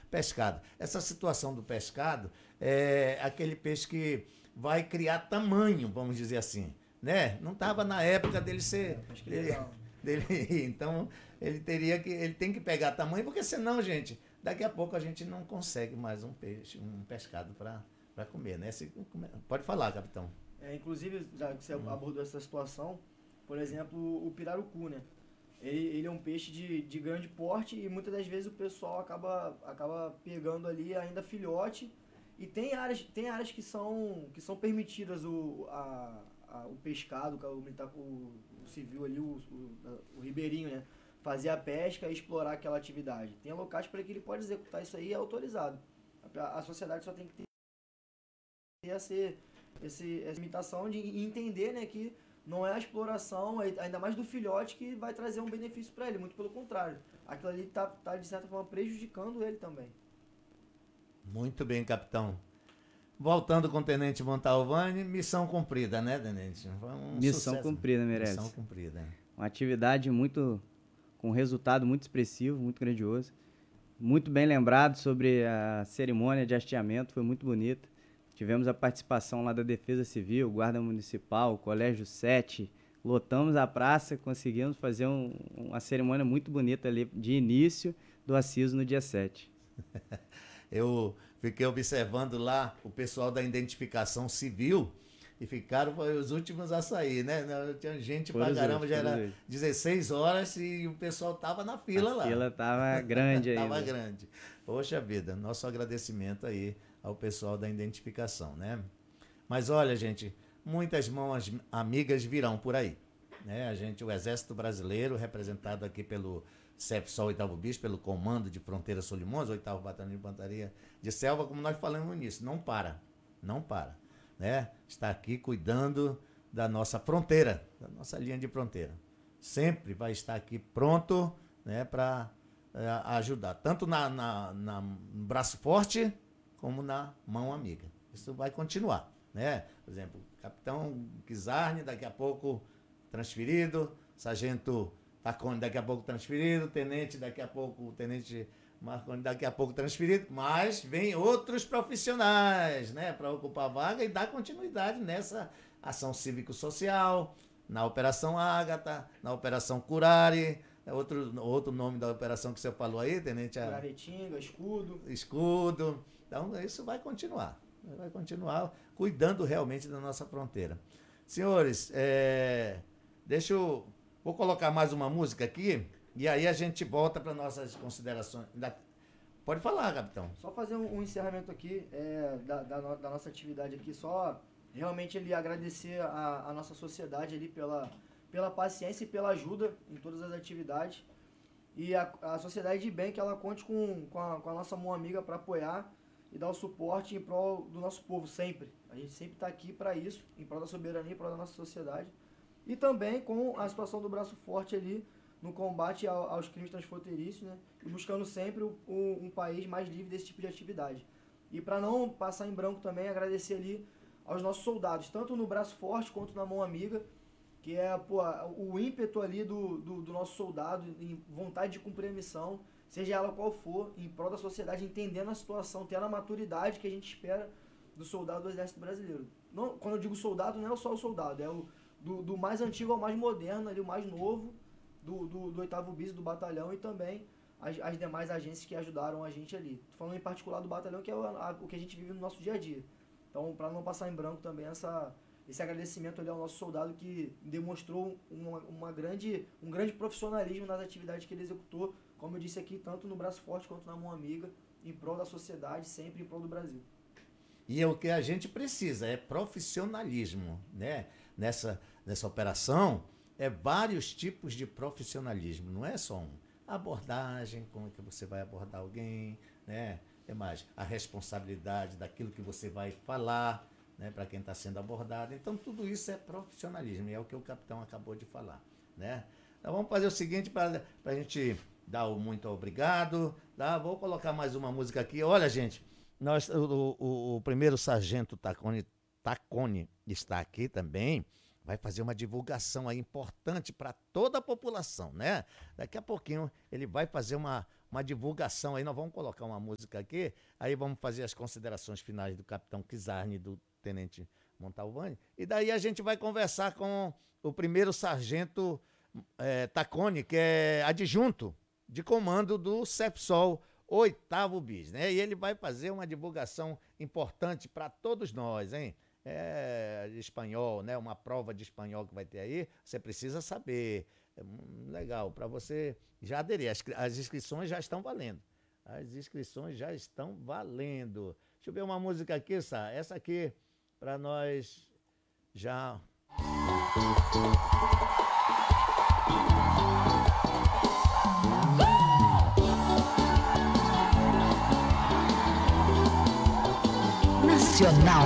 pescado. Essa situação do pescado é aquele peixe que vai criar tamanho, vamos dizer assim, né? Não estava na época dele ser... Acho que legal. dele, então, ele tem que pegar tamanho, porque senão, gente, daqui a pouco a gente não consegue mais um peixe, um pescado para comer, né? Pode falar, capitão. Inclusive, já que você abordou essa situação, por exemplo, o pirarucu, né? Ele é um peixe de grande porte e muitas das vezes o pessoal acaba pegando ali ainda filhote. E tem áreas que são permitidas o pescado, o civil ali, o ribeirinho, né? Fazer a pesca e explorar aquela atividade. Tem locais para que ele pode executar isso aí, é autorizado. A sociedade só tem que ter essa limitação de entender, né, que não é a exploração, ainda mais do filhote, que vai trazer um benefício para ele. Muito pelo contrário. Aquilo ali tá, de certa forma, prejudicando ele também. Muito bem, capitão. Voltando com o Tenente Montalvani, missão cumprida, né, Tenente? Missão sucesso. Cumprida, Meirelles. Missão cumprida. Uma atividade com resultado muito expressivo, muito grandioso. Muito bem lembrado sobre a cerimônia de hasteamento, foi muito bonita. Tivemos a participação lá da Defesa Civil, Guarda Municipal, Colégio 7. Lotamos a praça, conseguimos fazer uma cerimônia muito bonita ali de início do aciso no dia 7. Eu fiquei observando lá o pessoal da identificação civil e ficaram os últimos a sair, né? Tinha gente pra caramba, já era 16 horas e o pessoal tava na fila lá. A fila tava grande ainda. Tava grande. Poxa vida, nosso agradecimento aí ao pessoal da identificação, né? Mas olha, gente, muitas mãos amigas virão por aí, né? O Exército Brasileiro, representado aqui pelo CEPSOL 8º BIS, pelo Comando de Fronteira Solimões, 8º Batalhão de Infantaria de Selva, como nós falamos nisso, não para, né? Está aqui cuidando da nossa fronteira, da nossa linha de fronteira. Sempre vai estar aqui pronto, né, para ajudar, tanto no braço forte como na mão amiga. Isso vai continuar, né? Por exemplo, capitão Kizarni, daqui a pouco transferido, sargento Tacone daqui a pouco transferido, tenente daqui a pouco, tenente Marconi daqui a pouco transferido, mas vem outros profissionais, né, para ocupar a vaga e dar continuidade nessa ação cívico-social, na Operação Ágata, na Operação Curare, outro nome da operação que você falou aí, tenente? Curaretinga, Escudo. Escudo. Então, isso vai continuar cuidando realmente da nossa fronteira. Senhores, vou colocar mais uma música aqui e aí a gente volta para nossas considerações. Pode falar, capitão. Só fazer um encerramento aqui da nossa atividade aqui, só realmente ele agradecer a nossa sociedade ali pela paciência e pela ajuda em todas as atividades. E a sociedade de bem que ela conte com a nossa mão amiga para apoiar e dar o suporte em prol do nosso povo, sempre. A gente sempre está aqui para isso, em prol da soberania, em prol da nossa sociedade. E também com a situação do braço forte ali no combate aos crimes transfronteiriços, né? E buscando sempre um país mais livre desse tipo de atividade. E para não passar em branco também, agradecer ali aos nossos soldados, tanto no braço forte quanto na mão amiga, que é o ímpeto ali do nosso soldado, em vontade de cumprir a missão, seja ela qual for, em prol da sociedade, entendendo a situação, tendo a maturidade que a gente espera do soldado do Exército Brasileiro. Não, quando eu digo soldado, não é só o soldado, é do mais antigo ao mais moderno, ali, o mais novo, do 8º BIS, do batalhão, e também as demais agências que ajudaram a gente ali. Tô falando em particular do batalhão, que é o que a gente vive no nosso dia a dia. Então, para não passar em branco também esse agradecimento ali ao nosso soldado, que demonstrou um grande profissionalismo nas atividades que ele executou, como eu disse aqui, tanto no braço forte quanto na mão amiga, em prol da sociedade, sempre em prol do Brasil. E o que a gente precisa é profissionalismo, né? Nessa operação, vários tipos de profissionalismo, não é só um. A abordagem, como é que você vai abordar alguém, né? Mais a responsabilidade daquilo que você vai falar, né, para quem está sendo abordado. Então, tudo isso é profissionalismo, e é o que o capitão acabou de falar, né? Então, vamos fazer o seguinte, para a gente dar o muito obrigado, tá? Vou colocar mais uma música aqui. Olha, gente, o primeiro sargento Tacone está aqui também, vai fazer uma divulgação aí importante para toda a população, né? Daqui a pouquinho ele vai fazer uma divulgação aí. Nós vamos colocar uma música aqui, aí vamos fazer as considerações finais do capitão Kizarni e do tenente Montalvani, e daí a gente vai conversar com o primeiro sargento Tacconi, que é adjunto de comando do CEPSOL 8º BIS, né? E ele vai fazer uma divulgação importante para todos nós, hein? Espanhol, né? Uma prova de espanhol que vai ter aí, você precisa saber. Legal, para você já aderir. As inscrições já estão valendo. As inscrições já estão valendo. Deixa eu ver uma música aqui, Sá. Essa aqui, para nós já... Nacional